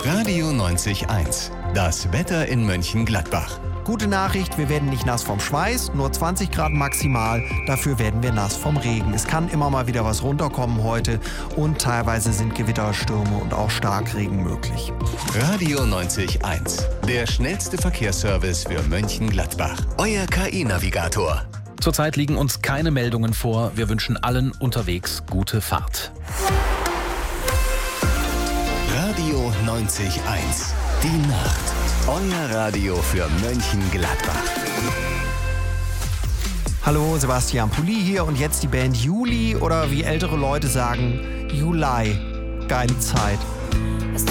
Radio 90.1. Das Wetter in Mönchengladbach. Gute Nachricht, wir werden nicht nass vom Schweiß, nur 20 Grad maximal, dafür werden wir nass vom Regen. Es kann immer mal wieder was runterkommen heute und teilweise sind Gewitterstürme und auch Starkregen möglich. Radio 90.1. Der schnellste Verkehrsservice für Mönchengladbach. Euer KI-Navigator. Zurzeit liegen uns keine Meldungen vor. Wir wünschen allen unterwegs gute Fahrt. Radio 90.1. Die Nacht. Euer Radio für Mönchengladbach. Hallo, Sebastian Pulli hier und jetzt die Band Juli oder wie ältere Leute sagen, Juli. Geile Zeit.